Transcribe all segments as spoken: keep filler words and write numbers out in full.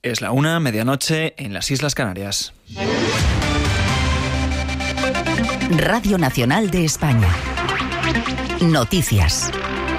Es la una, medianoche, en las Islas Canarias. Radio Nacional de España. Noticias.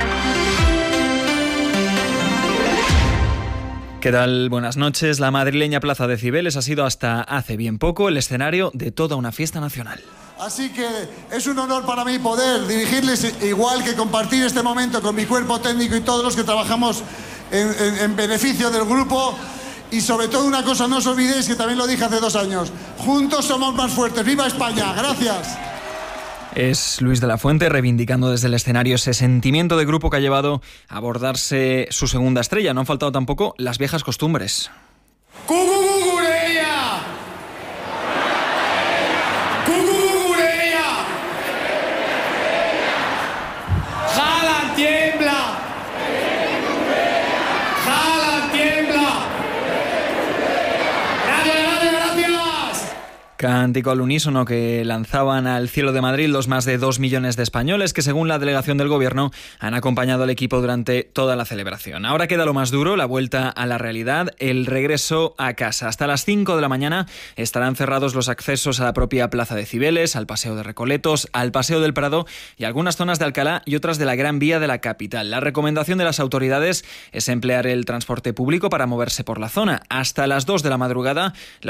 ¿Qué tal? Buenas noches. La madrileña Plaza de Cibeles ha sido hasta hace bien poco el escenario de toda una fiesta nacional. Así que es un honor para mí poder dirigirles, igual que compartir este momento con mi cuerpo técnico y todos los que trabajamos en, en, en beneficio del grupo. Y sobre todo una cosa, no os olvidéis que también lo dije hace dos años. Juntos somos más fuertes. ¡Viva España! ¡Gracias! Es Luis de la Fuente reivindicando desde el escenario ese sentimiento de grupo que ha llevado a abordarse su segunda estrella. No han faltado tampoco las viejas costumbres. ¡Cucucucureya! ¡Cucucucureya! ¡Jala, tiembla! ¡Jala, tiembla! ¡Gracias, gracias, gracias! Cántico al unísono que lanzaban al cielo de Madrid los más de dos millones de españoles que, según la delegación del Gobierno, han acompañado al equipo durante toda la celebración. Ahora queda lo más duro, la vuelta a la realidad, el regreso a casa. Hasta las cinco de la mañana estarán cerrados los accesos a la propia Plaza de Cibeles, al Paseo de Recoletos, al Paseo del Prado y algunas zonas de Alcalá y otras de la Gran Vía de la capital. La recomendación de las autoridades es emplear el transporte público para moverse por la zona. Hasta las dos de la madrugada,